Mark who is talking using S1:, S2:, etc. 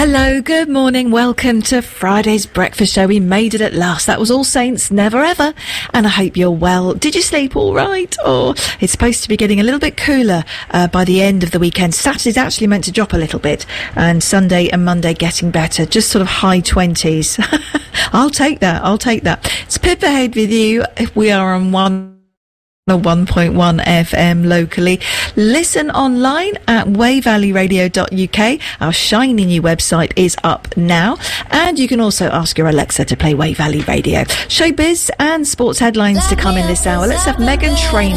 S1: Hello, good morning. Welcome to Friday's breakfast show. We made it at last. That was All Saints, Never Ever. And I hope you're well. Did you sleep all right? Or it's supposed to be getting a little bit cooler by the end of the weekend. Saturday's actually meant to drop a little bit. And Sunday and Monday getting better. Just sort of high 20s. I'll take that. It's Pip ahead with you. We are on 1.1 FM locally. Listen online at wayvalleyradio.uk. Our shiny new website is up now, and you can also ask your Alexa to play Way Valley Radio. Showbiz and sports headlines to come in this hour. Let's have Megan Trainor.